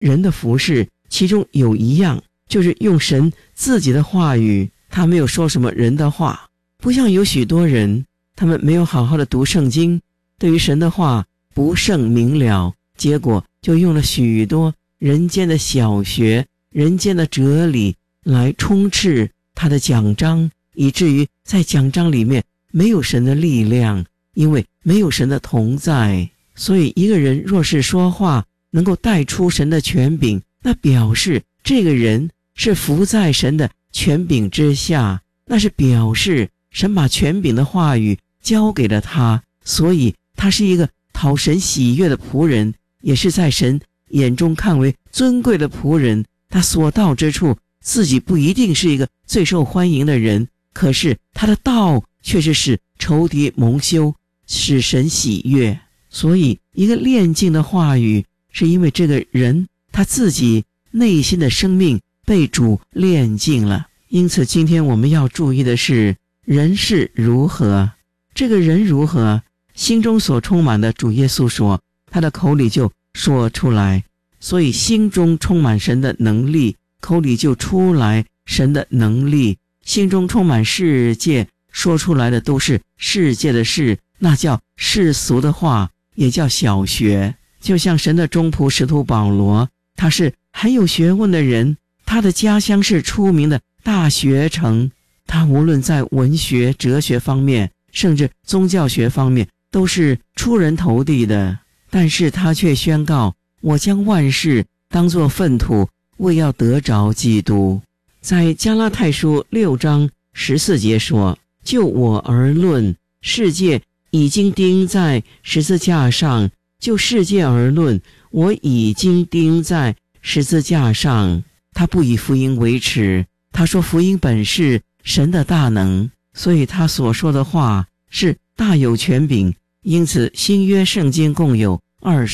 人的服事，其中有一样就是用神自己的话语，他没有说什么人的话。不像有许多人，他们没有好好的读圣经，对于神的话不甚明了，结果就用了许多人间的小学、人间的哲理来充斥他的讲章，以至于在讲章里面没有神的力量，因为没有神的同在。所以一个人若是说话能够带出神的权柄，那表示这个人是服在神的权柄之下，那是表示神把权柄的话语交给了他，所以他是一个讨神喜悦的仆人，也是在神眼中看为尊贵的仆人。他所到之处，自己不一定是一个最受欢迎的人，可是他的道却是使仇敌蒙羞，使神喜悦。所以一个炼净的话语，是因为这个人他自己内心的生命被主炼净了。因此今天我们要注意的是，人是如何，这个人如何，心中所充满的，主耶稣说他的口里就说出来。所以心中充满神的能力，口里就出来神的能力。心中充满世界，说出来的都是世界的事，那叫世俗的话，也叫小学。就像神的忠仆使徒保罗，他是很有学问的人，他的家乡是出名的大学城，他无论在文学、哲学方面，甚至宗教学方面，都是出人头地的。但是他却宣告，我将万事当作粪土，为要得着基督。在加拉太书6章14节说，就我而论，世界已经钉在十字架上，就世界而论，我已经钉在十字架上。他不以福音为耻，他说福音本是神的大能，所以他所说的话是大有权柄。因此新约圣经共有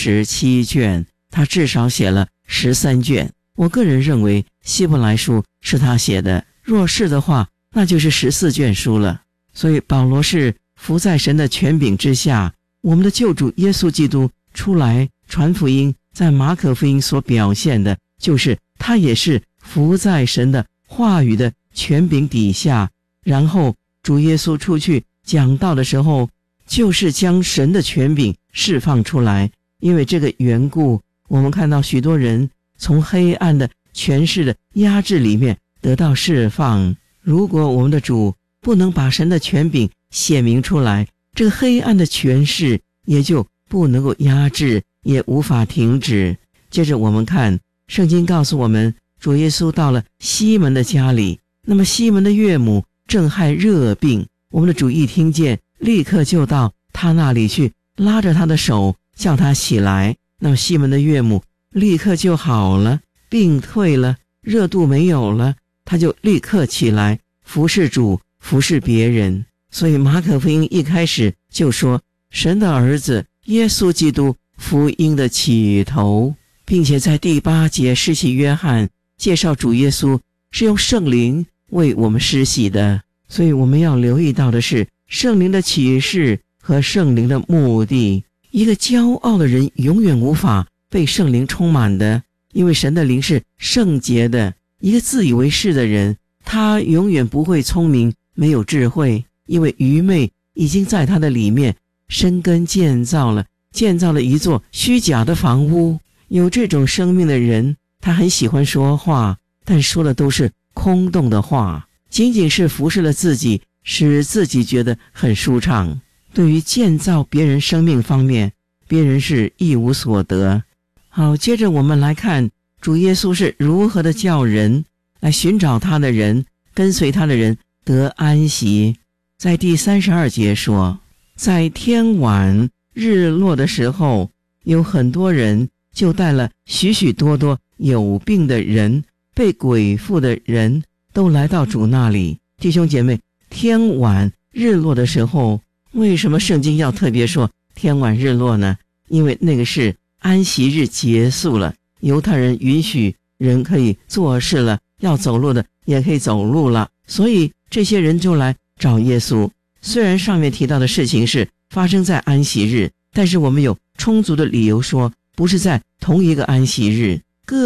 27卷，他至少写了13卷。我个人认为希伯来书是他写的，若是的话，那就是14卷书了。所以保罗是服在神的权柄之下。我们的救主耶稣基督出来传福音，在马可福音所表现的就是他也是服在神的话语的权柄底下。然后主耶稣出去讲道的时候，就是将神的权柄释放出来。因为这个缘故，我们看到许多人从黑暗的权势的压制里面得到释放。如果我们的主不能把神的权柄显明出来，这个黑暗的权势也就不能够压制，也无法停止。接着我们看圣经告诉我们，主耶稣到了西门的家里，那么西门的岳母正害热病，我们的主一听见，立刻就到他那里去，拉着他的手叫他起来。那么西门的岳母立刻就好了，病退了，热度没有了，他就立刻起来服侍主，服侍别人。所以马可福音一开始就说神的儿子耶稣基督福音的起头，并且在第8节施洗约翰介绍主耶稣是用圣灵为我们施洗的。所以我们要留意到的是圣灵的启示和圣灵的目的。一个骄傲的人永远无法被圣灵充满的，因为神的灵是圣洁的。一个自以为是的人，他永远不会聪明，没有智慧，因为愚昧已经在他的里面生根建造了一座虚假的房屋。有这种生命的人，他很喜欢说话，但说的都是空洞的话，仅仅是服侍了自己，使自己觉得很舒畅。对于建造别人生命方面，别人是一无所得。好，接着我们来看主耶稣是如何的叫人来寻找他的人，跟随他的人得安息。在第32节说，在天晚日落的时候，有很多人就带了许许多多有病的人、被鬼附的人，都来到主那里。弟兄姐妹，天晚日落的时候，为什么圣经要特别说天晚日落呢？因为那个是安息日结束了，犹太人允许人可以做事了，要走路的也可以走路了，所以这些人就来找耶稣。虽然上面提到的事情是发生在安息日，但是我们有充足的理由说不是在同一个安息日。